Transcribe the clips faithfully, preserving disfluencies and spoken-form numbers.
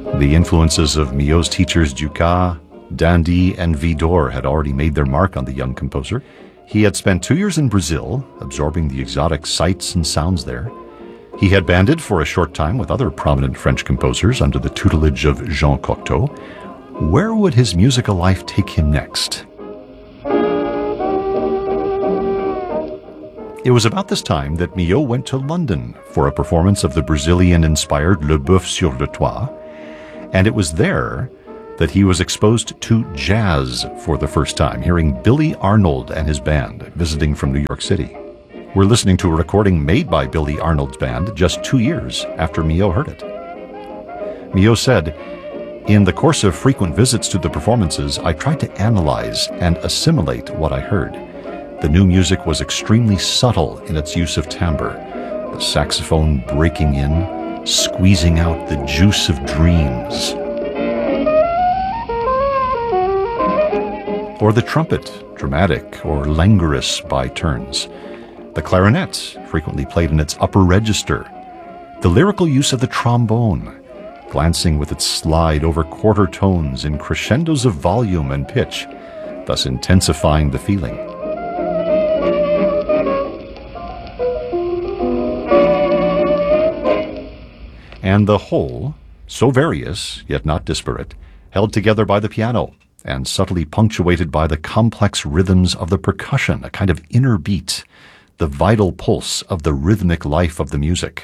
The influences of Milhaud's teachers Dukas, d'Indy, and Widor had already made their mark on the young composer. He had spent two years in Brazil, absorbing the exotic sights and sounds there. He had banded for a short time with other prominent French composers under the tutelage of Jean Cocteau. Where would his musical life take him next? It was about this time that Milhaud went to London for a performance of the Brazilian-inspired Le Boeuf sur le Toit, and it was there that he was exposed to jazz for the first time, hearing Billy Arnold and his band visiting from New York City. We're listening to a recording made by Billy Arnold's band just two years after Milhaud heard it. Milhaud said, "In the course of frequent visits to the performances, I tried to analyze and assimilate what I heard. The new music was extremely subtle in its use of timbre, the saxophone breaking in, squeezing out the juice of dreams. Or the trumpet, dramatic or languorous by turns. The clarinet, frequently played in its upper register. The lyrical use of the trombone, glancing with its slide over quarter tones in crescendos of volume and pitch, thus intensifying the feeling. And the whole, so various, yet not disparate, held together by the piano, and subtly punctuated by the complex rhythms of the percussion, a kind of inner beat, the vital pulse of the rhythmic life of the music.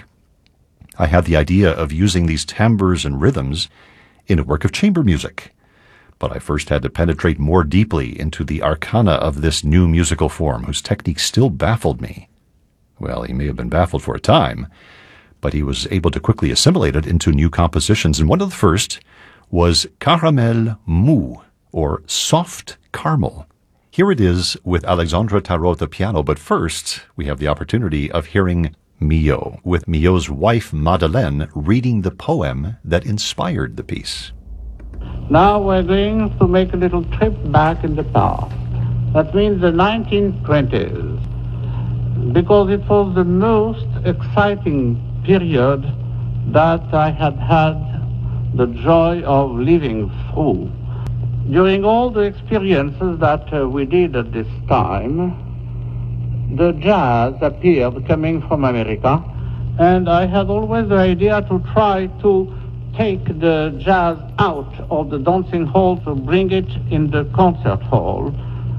I had the idea of using these timbres and rhythms in a work of chamber music, but I first had to penetrate more deeply into the arcana of this new musical form, whose technique still baffled me." Well, he may have been baffled for a time, but he was able to quickly assimilate it into new compositions, and one of the first was Caramel Mou, or Soft Caramel. Here it is with Alexandre Tarot at the piano, but first we have the opportunity of hearing Milhaud, with Milhaud's wife Madeleine reading the poem that inspired the piece. Now we're going to make a little trip back in the past. That means the nineteen twenties, because it was the most exciting period that I had had the joy of living through. During all the experiences that uh, we did at this time, the jazz appeared coming from America, and I had always the idea to try to take the jazz out of the dancing hall to bring it in the concert hall.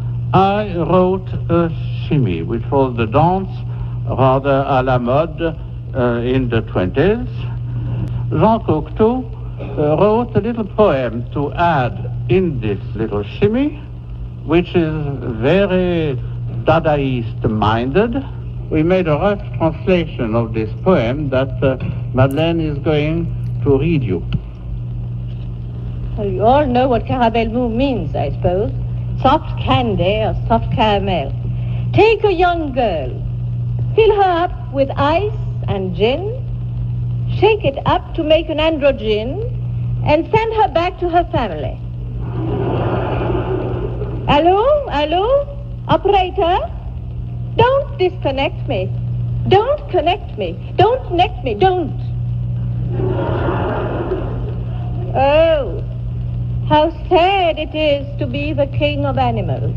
I wrote a shimmy, which was the dance rather à la mode uh, in the twenties. Jean Cocteau uh, wrote a little poem to add in this little shimmy, which is very Dadaist-minded. We made a rough translation of this poem that uh, Madeleine is going to read you. Well, you all know what caramel mou means, I suppose. Soft candy or soft caramel. Take a young girl, fill her up with ice and gin, shake it up to make an androgyne, and send her back to her family. Hello? Hello? Operator? Don't disconnect me. Don't connect me. Don't connect me. Don't. Oh, how sad it is to be the king of animals.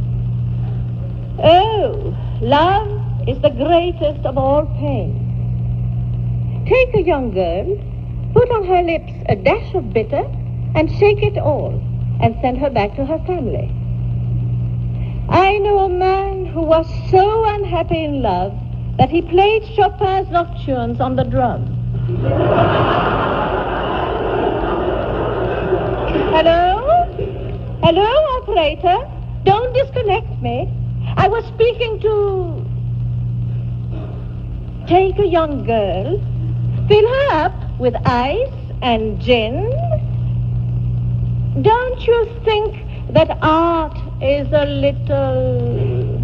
Oh, love is the greatest of all pain. Take a young girl, put on her lips a dash of bitter, and shake it all, and send her back to her family. I know a man who was so unhappy in love that he played Chopin's nocturnes on the drum. Hello? Hello, operator? Don't disconnect me. I was speaking to... Take a young girl, fill her up with ice and gin. Don't you think that art is a little...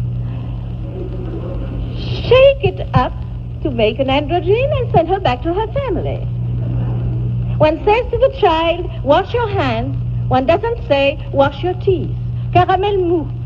Shake it up to make an androgyne and send her back to her family. One says to the child, wash your hands. One doesn't say, wash your teeth. Caramel mou.